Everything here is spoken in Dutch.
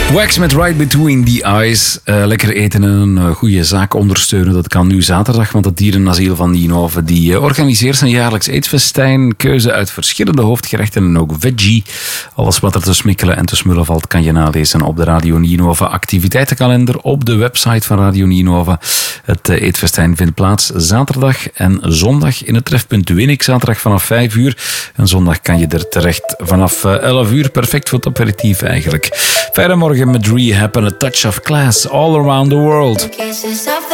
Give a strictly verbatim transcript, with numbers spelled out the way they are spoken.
Wax met Right Between the Eyes. Uh, lekker eten en een uh, goede zaak ondersteunen. Dat kan nu zaterdag, want het dierenasiel van Nienhoven die uh, organiseert zijn jaarlijks eetfestijn. Keuze uit verschillende hoofdgerechten en ook veggie. Alles wat er te smikkelen en te smullen valt kan je nalezen op de Radio Nienhoven activiteitenkalender op de website van Radio Nienhoven. Het uh, eetfestijn vindt plaats zaterdag en zondag in het trefpunt Winnik. Zaterdag vanaf vijf uur en zondag kan je er terecht vanaf uh, elf uur. Perfect voor het aperitief eigenlijk. Verder morgen met Rehab en A Touch of Class all around the world.